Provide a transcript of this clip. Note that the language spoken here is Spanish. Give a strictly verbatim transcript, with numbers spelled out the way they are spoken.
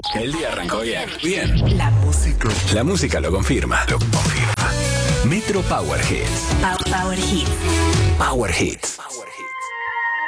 El día arrancó bien. Bien. La música. La música lo confirma. Lo confirma. Metro Power Hits. Power Hits. Power Hits.